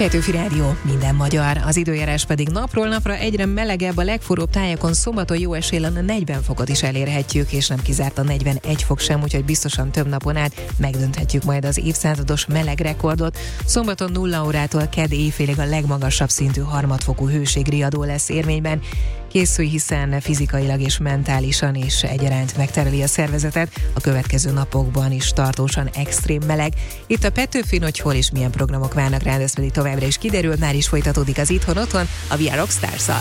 Petőfi Rádió, minden magyar. Az időjárás pedig napról napra egyre melegebb, a legforróbb tájakon szombaton jó esélyen a 40 fokot is elérhetjük, és nem kizárt a 41 fok sem, úgyhogy biztosan több napon át megdönthetjük majd az évszázados meleg rekordot. Szombaton 0 órától kedd éjfélig a legmagasabb szintű harmadfokú hőségriadó lesz érvényben. Készülj, hiszen fizikailag és mentálisan is egyaránt megtereli a szervezetet, a következő napokban is tartósan extrém meleg. Itt a Petőfin, hogy hol és milyen programok várnak rád, ez pedig továbbra is kiderül, már is folytatódik az Itthon-Otthon a We Are Rockstars-szal.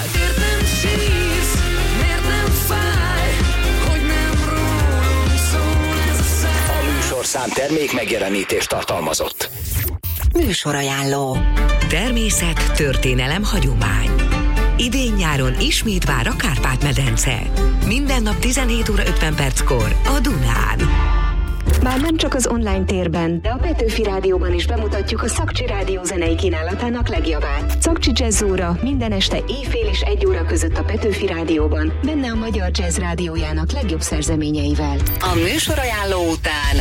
A műsorszám termék megjelenítést tartalmazott. Műsorajánló. Természet, történelem, hagyomány. Idén-nyáron ismét vár a Kárpát-medence. Minden nap 17 óra 50 perckor a Dunán. Bár nem csak az online térben, de a Petőfi Rádióban is bemutatjuk a Szakcsi Rádió zenei kínálatának legjobbát. Szakcsi Jazz óra minden este éjfél és 1 óra között a Petőfi Rádióban, benne a Magyar Jazz Rádiójának legjobb szerzeményeivel. A műsorajánló után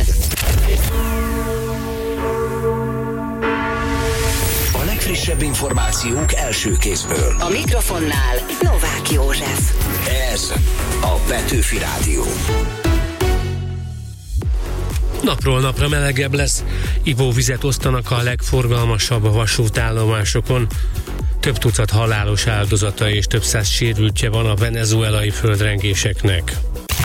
A legfrissebb információk első kézből. a mikrofonnál Novák József. Ez a Petőfi Rádió. Napról napra melegebb lesz, ivóvizet osztanak a legforgalmasabb vasútállomásokon. Több tucat halálos áldozata és több száz sérültje van a venezuelai földrengéseknek.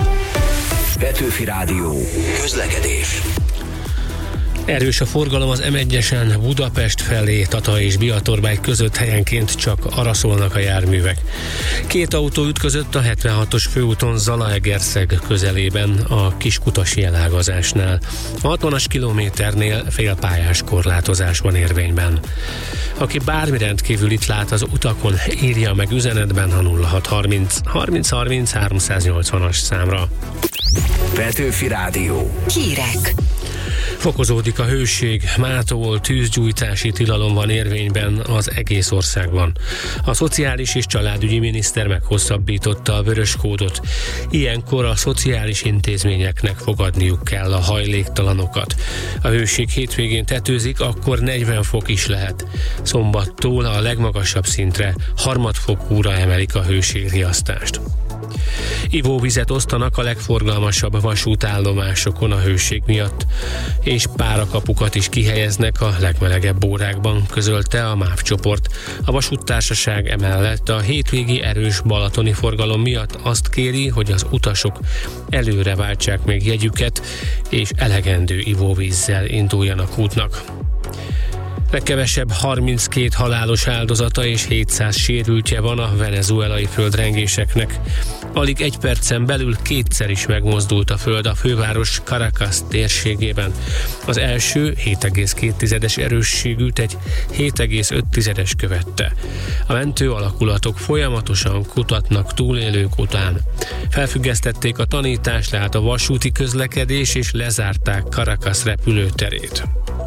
Petőfi Rádió. Közlekedés. Erős a forgalom az M1-esen Budapest felé, Tata és Biatorbágy között, helyenként csak araszolnak a járművek. 2 autó ütközött a 76-os főúton Zalaegerszeg közelében a Kiskutasi elágazásnál. A 60-as kilométernél félpályás korlátozás van érvényben. Aki bármi rendkívül itt lát az utakon, írja meg üzenetben a 0630 30 30 380-as számra. Petőfi Rádió. Hírek. Fokozódik a hőség, mától tűzgyújtási tilalom van érvényben az egész országban. A szociális és családügyi miniszter meghosszabbította a vörös kódot. Ilyenkor a szociális intézményeknek fogadniuk kell a hajléktalanokat. A hőség hétvégén tetőzik, akkor 40 fok is lehet. Szombattól a legmagasabb szintre, harmadfokúra emelik a hőségriasztást. Ivóvizet osztanak a legforgalmasabb vasútállomásokon a hőség miatt, és párakapukat is kihelyeznek a legmelegebb órákban, közölte a MÁV csoport. A vasúttársaság emellett a hétvégi erős balatoni forgalom miatt azt kéri, hogy az utasok előre váltsák meg jegyüket, és elegendő ivóvízzel induljanak útnak. Legkevesebb 32 halálos áldozata és 700 sérültje van a venezuelai földrengéseknek. Alig 1 percen belül 2-szer is megmozdult a föld a főváros Caracas térségében. Az első 7,2-es erősségűt egy 7,5-es követte. A mentő alakulatok folyamatosan kutatnak túlélők után. Felfüggesztették a tanítást, leállt a vasúti közlekedés és lezárták Caracas repülőterét.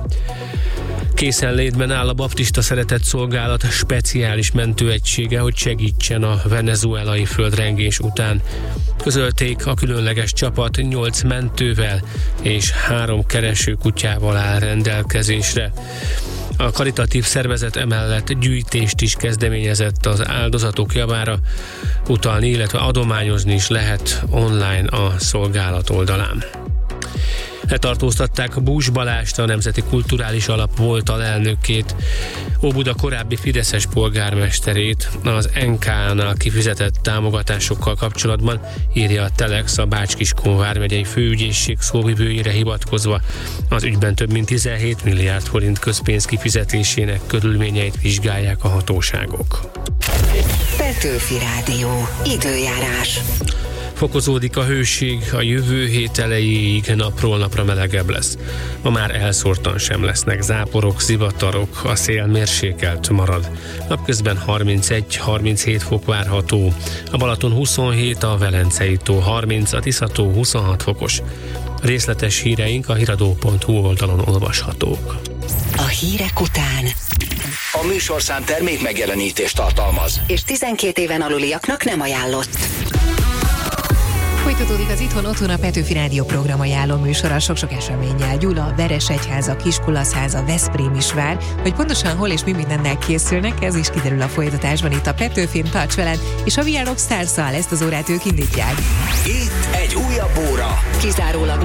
Készenlétben áll a Baptista Szeretetszolgálat speciális mentőegysége, hogy segítsen a venezuelai földrengés után. Közölték, a különleges csapat 8 mentővel és 3 keresőkutyával áll rendelkezésre. A karitatív szervezet emellett gyűjtést is kezdeményezett az áldozatok javára. Utalni, illetve adományozni is lehet online a szolgálat oldalán. Letartóztatták Bús Balást, a Nemzeti Kulturális Alap volt alelnökét, Óbuda korábbi fideszes polgármesterét az NK-nál kifizetett támogatásokkal kapcsolatban, írja a Telex, a Bács-Kiskun vármegyei főügyészség szóvivőjére hivatkozva. Az ügyben több mint 17 milliárd forint közpénz kifizetésének körülményeit vizsgálják a hatóságok. Petőfi Rádió. Időjárás. Fokozódik a hőség, a jövő hét elejéig napról napra melegebb lesz. Ma már elszórtan sem lesznek záporok, zivatarok, a szél mérsékelt marad. Napközben 31-37 fok várható, a Balaton 27, a Velencei tó 30, a Tisza-tó 26 fokos. Részletes híreink a hiradó.hu oldalon olvashatók. A hírek után A műsorszám termék megjelenítést tartalmaz. és 12 éven aluliaknak nem ajánlott. Folytatódik az Itthon-Otthon, a Petőfi Rádió programajánló műsora sok-sok eseménnyel. Gyula, Veresegyháza, Kiskulaszháza, Veszprém is vár, hogy pontosan hol és mi mindennel készülnek, ez is kiderül a folytatásban itt a Petőfin. Tarts veled, és a We Are Rockstars-szal ezt az órát ők indítják. Itt egy újabb óra. Kizárólag